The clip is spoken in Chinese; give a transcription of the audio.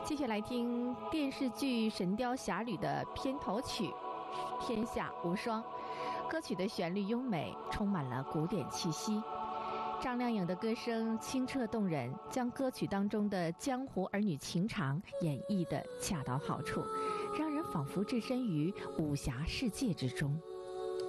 继续来听电视剧《神雕侠侣》的片头曲《天下无双》。歌曲的旋律优美，充满了古典气息。张靓颖的歌声清澈动人，将歌曲当中的江湖儿女情长演绎得恰到好处，让人仿佛置身于武侠世界之中。